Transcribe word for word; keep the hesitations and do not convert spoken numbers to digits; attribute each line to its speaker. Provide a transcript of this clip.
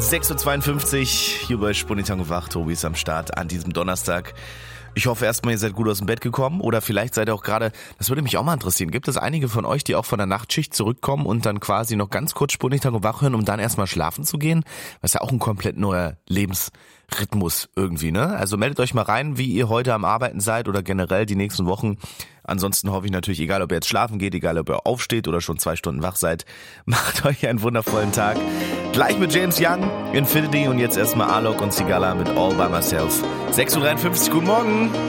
Speaker 1: sechs Uhr zweiundfünfzig, hier bei Spunitango wach. Tobi ist am Start an diesem Donnerstag. Ich hoffe erstmal, ihr seid gut aus dem Bett gekommen oder vielleicht seid ihr auch gerade, das würde mich auch mal interessieren, gibt es einige von euch, die auch von der Nachtschicht zurückkommen und dann quasi noch ganz kurz Spunitango wach hören, um dann erstmal schlafen zu gehen? Das ist ja auch ein komplett neuer Lebensrhythmus irgendwie, ne? Also meldet euch mal rein, wie ihr heute am Arbeiten seid oder generell die nächsten Wochen. Ansonsten hoffe ich natürlich, egal ob ihr jetzt schlafen geht, egal ob ihr aufsteht oder schon zwei Stunden wach seid, macht euch einen wundervollen Tag. Gleich mit James Young, Infinity und jetzt erstmal Alok und Sigala mit All By Myself. sechs Uhr dreiundfünfzig, guten Morgen.